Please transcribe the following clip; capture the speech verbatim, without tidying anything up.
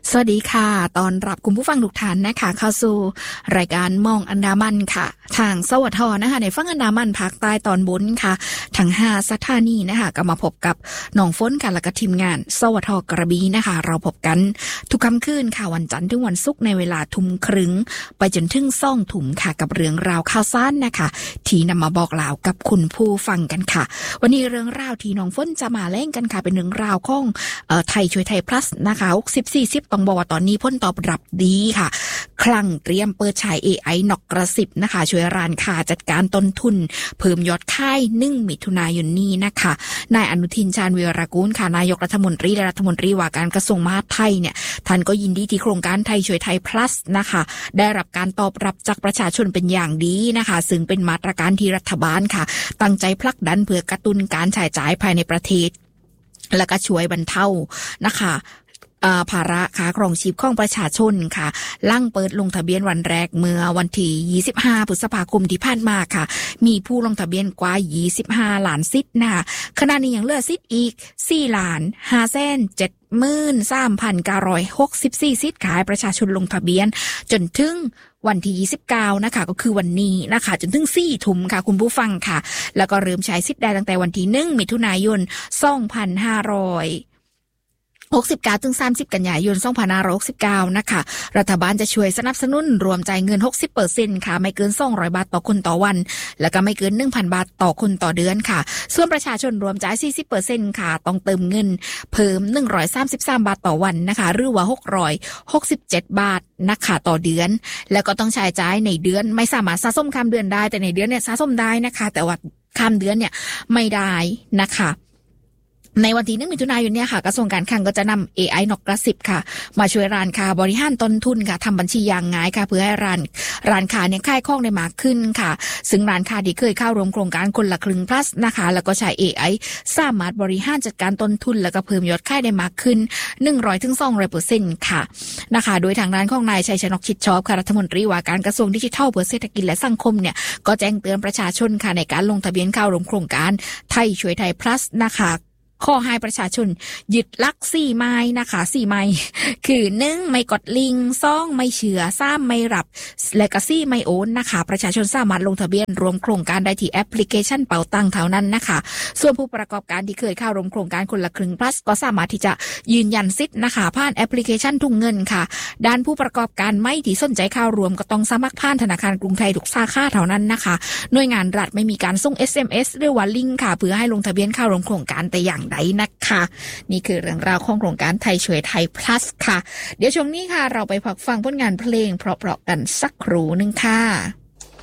สวัสดีค่ะตอนรับคุณผู้ฟังทุกท่านนะคะเข้าสู่รายการมองอันดามันค่ะทางสวทนะคะในฝั่งอันดามันภาคใต้ตอนบนค่ะทั้งห้าสถานีนะคะก็มาพบกับน้องฝนค่ะและก็ทีมงานสวทกระบี่นะคะเราพบกันทุกค่ำคืนค่ะวันจันทร์ถึงวันศุกร์ในเวลาทุ่มครึ่งไปจนถึงซ่องถุ่มค่ะกับเรื่องราวข่าวสารนะคะที่นำมาบอกเล่ากับคุณผู้ฟังกันค่ะวันนี้เรื่องราวที่น้องฝนจะมาเล่นกันค่ะเป็นเรื่องราวของเอ่อไทยช่วยไทย plus นะคะหกสิบ สี่สิบต้องบอกว่าตอนนี้ผลตอบรับดีค่ะคลั่งเตรียมเปิดใช้ เอ ไอ นอกกระสิบนะคะช่วยร้านค้าจัดการต้นทุนเพิ่มยอดขายหนึ่งมิถุนายนนี้นะคะนายอนุทินชาญวีรกูลค่ะนายกรัฐมนตรีและรัฐมนตรีว่าการกระทรวงมหาดไทยเนี่ยท่านก็ยินดีที่โครงการไทยช่วยไทย plus นะคะได้รับการตอบรับจากประชาชนเป็นอย่างดีนะคะซึ่งเป็นมาตรการที่รัฐบาลค่ะตั้งใจผลักดันเพื่อกระตุ้นการใช้จ่ายภายในประเทศและก็ช่วยบรรเทานะคะภาระค่าครองชีพของประชาชนค่ะลั่งเปิดลงทะเบียนวันแรกเมื่อวันที่ยี่สิบห้าพฤษภาคมที่ผ่านมาค่ะมีผู้ลงทะเบียนกว่ายี่สิบห้าล้านสิทธิ์นะคะขณะนี้ยังเหลือสิทธิ์อีกสี่ล้านห้าแสนเจ็ดหมื่นสามพันเก้าร้อยหกสิบสี่สิทธิ์ขายประชาชนลงทะเบียนจนถึงวันที่ยี่สิบเก้านะคะก็คือวันนี้นะคะจนถึงสี่ทุ่มค่ะคุณผู้ฟังค่ะแล้วก็เริ่มใช้สิทธิ์ได้ตั้งแต่วันที่หนึ่งมิถุนายนสองพันห้าร้อยหกสิบเก้าถึงสามสิบกันยายนสองพันห้าร้อยหกสิบเก้านะคะรัฐบาลจะช่วยสนับสนุนรวมจ่ายเงิน หกสิบเปอร์เซ็นต์ ค่ะไม่เกินสองร้อยบาทต่อคนต่อวันแล้วก็ไม่เกิน หนึ่งพันบาทต่อคนต่อเดือนค่ะส่วนประชาชนรวมจ่าย สี่สิบเปอร์เซ็นต์ ค่ะต้องเติมเงินเพิ่มหนึ่งร้อยสามสิบสามบาทต่อวันนะคะหรือว่าหกร้อยหกสิบเจ็ดบาทนะคะต่อเดือนแล้วก็ต้องใช้จ่ายในเดือนไม่สามารถสะสมข้ามเดือนได้แต่ในเดือนเนี่ยสะสมได้นะคะแต่ว่าข้ามเดือนเนี่ยไม่ได้นะคะในวันที่หนึ่งมิถุนายนเนี่ยค่ะกระทรวงการคลังก็จะนำ เอ ไอ นอกกระสิบค่ะมาช่วยร้านค้าบริหารต้นทุนค่ะทำบัญชีอย่างง่ายค่ะเพื่อให้ร้านร้านค้าเนี่ยขายของได้มากขึ้นค่ะซึ่งร้านค้าที่เคยเข้าร่วมโครงการคนละครึ่ง plus นะคะแล้วก็ใช้ เอ ไอ สามารถบริหารจัดการต้นทุนแล้วก็เพิ่มยอดขายได้มากขึ้น หนึ่งร้อยถึงสองร้อยเปอร์เซ็นต์ ค่ะนะคะโดยทางด้านของนายชัยชนกชิดชอบค่ะรัฐมนตรีว่าการกระทรวงดิจิทัลเพื่อเศรษฐกิจและสังคมเนี่ยก็แจ้งเตือนประชาชนค่ะในการลงทะเบียนเข้าร่วมโครงการไทยช่วยไทย plus นะคะข้อให้ประชาชนยึดหลักสี่ไม้นะคะสี่ไม้คือหนึ่งไม่กดลิงก์สองไม่เชื่อสามไม่รับและก็สี่ไม่โอนนะคะประชาชนสามารถลงทะเบียนรวมโครงการได้ที่แอปพลิเคชันเป๋าตังเท่านั้นนะคะส่วนผู้ประกอบการที่เคยเข้าร่วมโครงการคนละครึ่ง plus ก็สามารถที่จะยืนยันสิทธิ์นะคะผ่านแอปพลิเคชันทุ่งเงินค่ะด้านผู้ประกอบการไม่ที่สนใจเข้ารวมก็ต้องสมัครผ่านธนาคารกรุงไทยทุกสาขาเท่านั้นนะคะหน่วยงานรัฐไม่มีการส่ง เอส เอ็ม เอส หรือว่าลิงก์ค่ะเพื่อให้ลงทะเบียนเข้าร่วมโครงการแต่อย่างใดนะคะนี่คือเรื่องราวของโครงการไทยช่วยไทย plus ค่ะเดี๋ยวช่วงนี้ค่ะเราไปพักฟังผลงานเพลงเพราะๆกันสักครู่นึงค่ะ